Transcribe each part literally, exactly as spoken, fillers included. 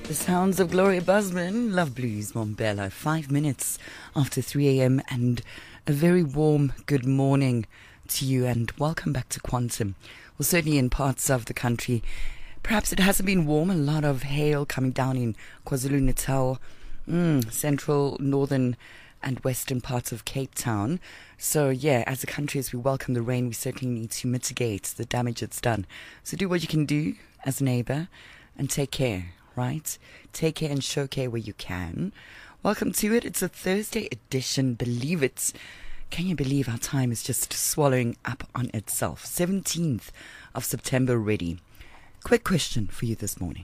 The sounds of Gloria Busman, Love Blues, Mombello, five minutes after three a.m. and a very warm good morning to you and welcome back to Quantum. Well, certainly in parts of the country, perhaps it hasn't been warm. A lot of hail coming down in KwaZulu-Natal, mm, central, northern and western parts of Cape Town. So yeah, as a country, as we welcome the rain, we certainly need to mitigate the damage it's done. So do what you can do as a neighbor and take care. Right? Take care and show care where you can. Welcome to it. It's a Thursday edition. Believe it. Can you believe our time is just swallowing up on itself? seventeenth of September already. Quick question for you this morning.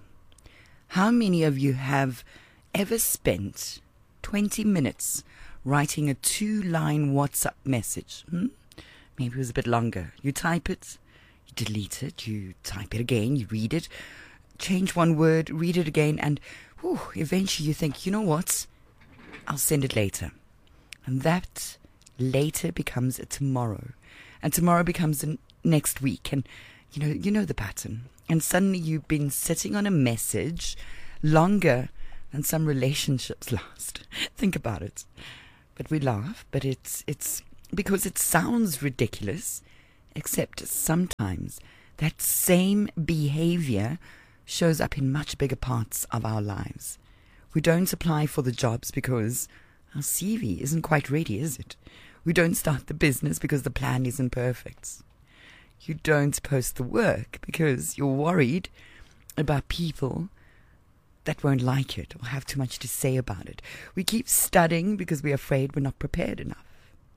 How many of you have ever spent twenty minutes writing a two-line WhatsApp message? Hmm? Maybe it was a bit longer. You type it, you delete it, you type it again, you read it, change one word, read it again, and whew, eventually you think, you know what? I'll send it later. And that later becomes a tomorrow. And tomorrow becomes a next week. And you know, you know the pattern. And suddenly you've been sitting on a message longer than some relationships last. Think about it. But we laugh, but it's it's because it sounds ridiculous, except sometimes that same behavior shows up in much bigger parts of our lives. We don't apply for the jobs because our C V isn't quite ready, is it? We don't start the business because the plan isn't perfect. You don't post the work because you're worried about people that won't like it or have too much to say about it. We keep studying because we're afraid we're not prepared enough.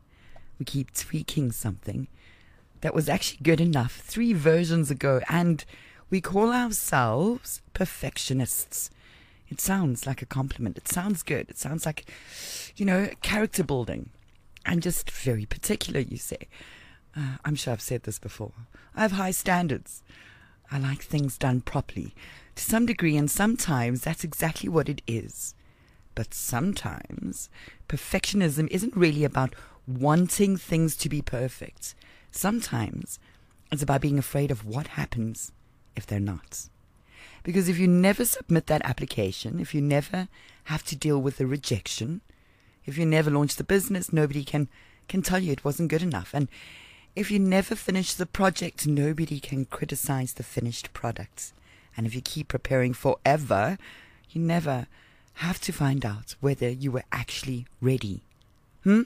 We keep tweaking something that was actually good enough three versions ago, and we call ourselves perfectionists. It sounds like a compliment. It sounds good. It sounds like, you know, character building. I'm just very particular, you say. Uh, I'm sure I've said this before. I have high standards. I like things done properly. To some degree, and sometimes that's exactly what it is. But sometimes perfectionism isn't really about wanting things to be perfect. Sometimes it's about being afraid of what happens if they're not. Because if you never submit that application, if you never have to deal with the rejection, if you never launch the business, nobody can, can tell you it wasn't good enough. And if you never finish the project, nobody can criticize the finished product. And if you keep preparing forever, you never have to find out whether you were actually ready. Hmm?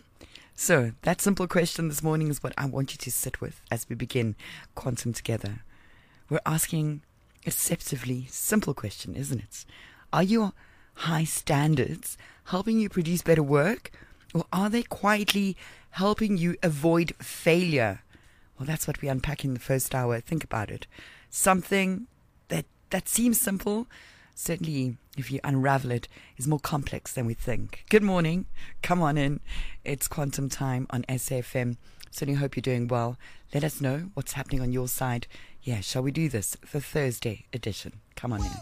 So that simple question this morning is what I want you to sit with as we begin Quantum together. We're asking a deceptively simple question, isn't it? Are your high standards helping you produce better work, or are they quietly helping you avoid failure? Well, that's what we unpack in the first hour. Think about it. Something that, that seems simple, certainly if you unravel it, is more complex than we think. Good morning. Come on in. It's Quantum Time on S A F M. Certainly hope you're doing well. Let us know what's happening on your side. Yeah, shall we do this? The Thursday edition. Come on in.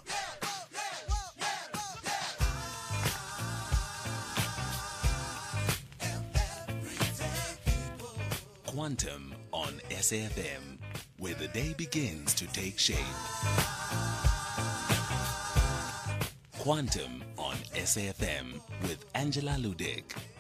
Quantum on S A F M, where the day begins to take shape. Quantum on S A F M with Angela Ludek.